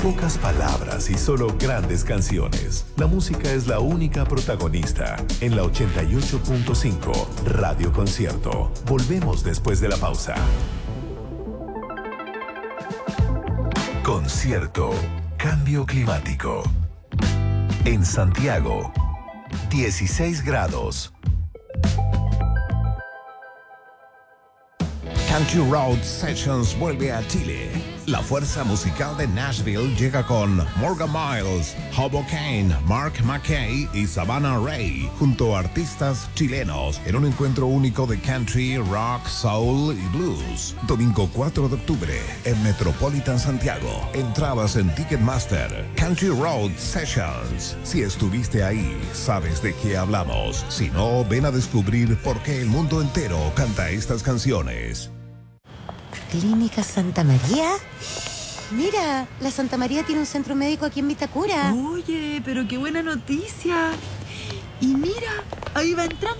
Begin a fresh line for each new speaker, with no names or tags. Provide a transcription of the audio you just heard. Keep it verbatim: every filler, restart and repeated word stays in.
Pocas palabras y solo grandes canciones. La música es la única protagonista en la ochenta y ocho punto cinco Radio Concierto. Volvemos después de la pausa. Concierto Cambio Climático. En Santiago, dieciséis grados.
Country Road Sessions vuelve a Chile. La fuerza musical de Nashville llega con Morgan Miles, Hobo Kane, Mark McKay y Savannah Ray, junto a artistas chilenos, en un encuentro único de country, rock, soul y blues. Domingo cuatro de octubre, en Metropolitan Santiago. Entradas en Ticketmaster. Country Road Sessions. Si estuviste ahí, sabes de qué hablamos. Si no, ven a descubrir por qué el mundo entero canta estas canciones.
¿Clínica Santa María? Mira, la Santa María tiene un centro médico aquí en Vitacura.
Oye, pero qué buena noticia. Y mira, ahí va entrando